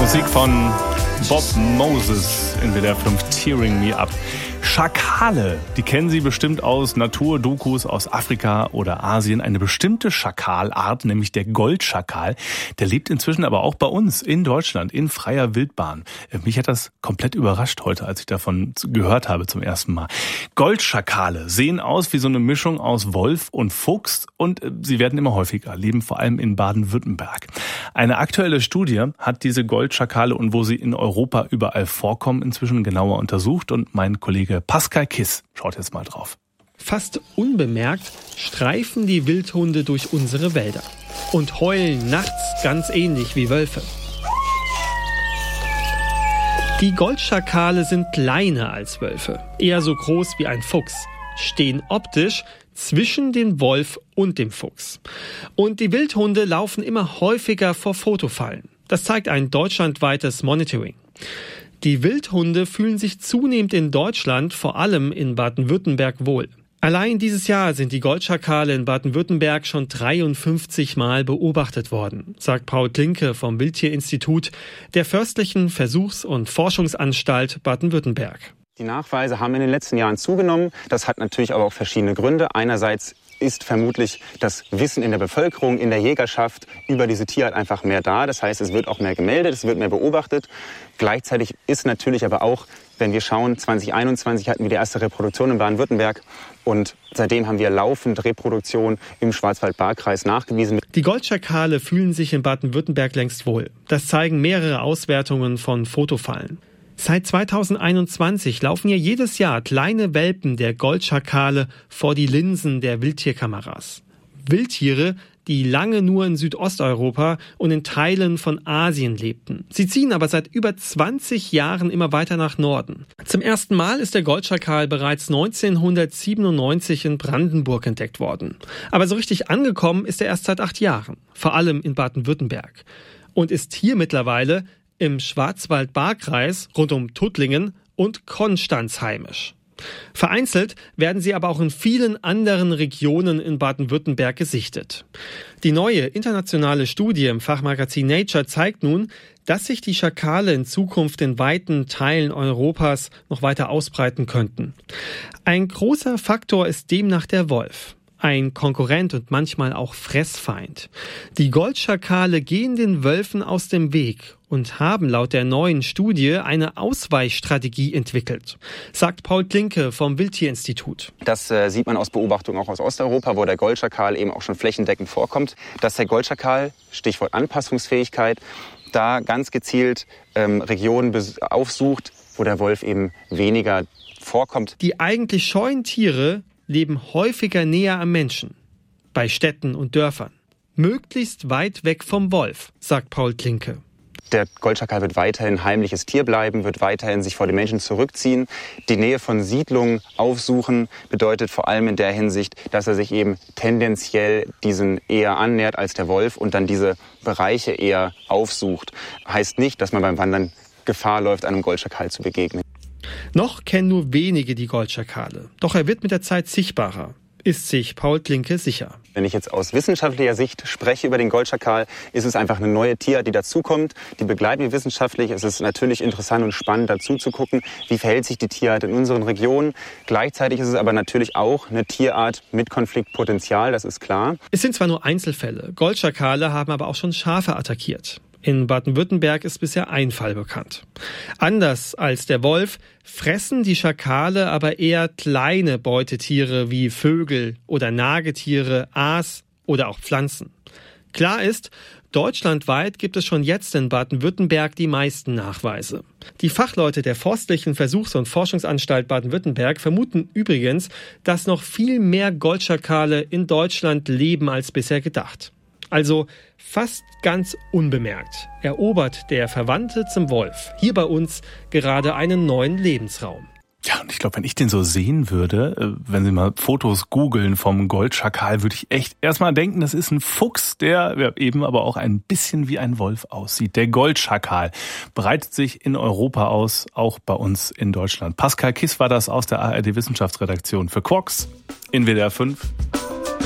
Musik von Bob Moses in WDR 5, Tearing Me Up. Schakale, die kennen Sie bestimmt aus Naturdokus aus Afrika oder Asien. Eine bestimmte Schakalart, nämlich der Goldschakal, der lebt inzwischen aber auch bei uns in Deutschland in freier Wildbahn. Mich hat das komplett überrascht heute, als ich davon gehört habe zum ersten Mal. Goldschakale sehen aus wie so eine Mischung aus Wolf und Fuchs und sie werden immer häufiger, leben vor allem in Baden-Württemberg. Eine aktuelle Studie hat diese Goldschakale und wo sie in Europa überall vorkommen, inzwischen genauer untersucht und mein Kollege Pascal Kiss schaut jetzt mal drauf. Fast unbemerkt streifen die Wildhunde durch unsere Wälder und heulen nachts ganz ähnlich wie Wölfe. Die Goldschakale sind kleiner als Wölfe, eher so groß wie ein Fuchs, stehen optisch zwischen dem Wolf und dem Fuchs. Und die Wildhunde laufen immer häufiger vor Fotofallen. Das zeigt ein deutschlandweites Monitoring. Die Wildhunde fühlen sich zunehmend in Deutschland, vor allem in Baden-Württemberg, wohl. Allein dieses Jahr sind die Goldschakale in Baden-Württemberg schon 53 Mal beobachtet worden, sagt Paul Klinke vom Wildtierinstitut der Förstlichen Versuchs- und Forschungsanstalt Baden-Württemberg. Die Nachweise haben in den letzten Jahren zugenommen. Das hat natürlich aber auch verschiedene Gründe. Einerseits ist vermutlich das Wissen in der Bevölkerung, in der Jägerschaft über diese Tierart einfach mehr da. Das heißt, es wird auch mehr gemeldet, es wird mehr beobachtet. Gleichzeitig ist natürlich aber auch, wenn wir schauen, 2021 hatten wir die erste Reproduktion in Baden-Württemberg und seitdem haben wir laufend Reproduktion im Schwarzwald-Baar-Kreis nachgewiesen. Die Goldschakale fühlen sich in Baden-Württemberg längst wohl. Das zeigen mehrere Auswertungen von Fotofallen. Seit 2021 laufen hier jedes Jahr kleine Welpen der Goldschakale vor die Linsen der Wildtierkameras. Wildtiere, die lange nur in Südosteuropa und in Teilen von Asien lebten. Sie ziehen aber seit über 20 Jahren immer weiter nach Norden. Zum ersten Mal ist der Goldschakal bereits 1997 in Brandenburg entdeckt worden. Aber so richtig angekommen ist er erst seit 8 Jahren, vor allem in Baden-Württemberg. Und ist hier mittlerweile im Schwarzwald-Baar-Kreis rund um Tuttlingen und Konstanz heimisch. Vereinzelt werden sie aber auch in vielen anderen Regionen in Baden-Württemberg gesichtet. Die neue internationale Studie im Fachmagazin Nature zeigt nun, dass sich die Schakale in Zukunft in weiten Teilen Europas noch weiter ausbreiten könnten. Ein großer Faktor ist demnach der Wolf. Ein Konkurrent und manchmal auch Fressfeind. Die Goldschakale gehen den Wölfen aus dem Weg und haben laut der neuen Studie eine Ausweichstrategie entwickelt, sagt Paul Klinke vom Wildtierinstitut. Das sieht man aus Beobachtungen auch aus Osteuropa, wo der Goldschakal eben auch schon flächendeckend vorkommt, dass der Goldschakal, Stichwort Anpassungsfähigkeit, da ganz gezielt Regionen aufsucht, wo der Wolf eben weniger vorkommt. Die eigentlich scheuen Tiere leben häufiger näher am Menschen, bei Städten und Dörfern. Möglichst weit weg vom Wolf, sagt Paul Klinke. Der Goldschakal wird weiterhin heimliches Tier bleiben, wird weiterhin sich vor den Menschen zurückziehen. Die Nähe von Siedlungen aufsuchen bedeutet vor allem in der Hinsicht, dass er sich eben tendenziell diesen eher annähert als der Wolf und dann diese Bereiche eher aufsucht. Heißt nicht, dass man beim Wandern Gefahr läuft, einem Goldschakal zu begegnen. Noch kennen nur wenige die Goldschakale. Doch er wird mit der Zeit sichtbarer, ist sich Paul Klinke sicher. Wenn ich jetzt aus wissenschaftlicher Sicht spreche über den Goldschakal, ist es einfach eine neue Tierart, die dazukommt. Die begleiten wir wissenschaftlich. Es ist natürlich interessant und spannend, dazu zu gucken, wie verhält sich die Tierart in unseren Regionen. Gleichzeitig ist es aber natürlich auch eine Tierart mit Konfliktpotenzial, das ist klar. Es sind zwar nur Einzelfälle, Goldschakale haben aber auch schon Schafe attackiert. In Baden-Württemberg ist bisher ein Fall bekannt. Anders als der Wolf fressen die Schakale aber eher kleine Beutetiere wie Vögel oder Nagetiere, Aas oder auch Pflanzen. Klar ist, deutschlandweit gibt es schon jetzt in Baden-Württemberg die meisten Nachweise. Die Fachleute der Forstlichen Versuchs- und Forschungsanstalt Baden-Württemberg vermuten übrigens, dass noch viel mehr Goldschakale in Deutschland leben als bisher gedacht. Also fast ganz unbemerkt erobert der Verwandte zum Wolf hier bei uns gerade einen neuen Lebensraum. Ja, und ich glaube, wenn ich den so sehen würde, wenn Sie mal Fotos googeln vom Goldschakal, würde ich echt erstmal denken, das ist ein Fuchs, der eben aber auch ein bisschen wie ein Wolf aussieht. Der Goldschakal breitet sich in Europa aus, auch bei uns in Deutschland. Pascal Kiss war das aus der ARD Wissenschaftsredaktion für Quarks in WDR 5.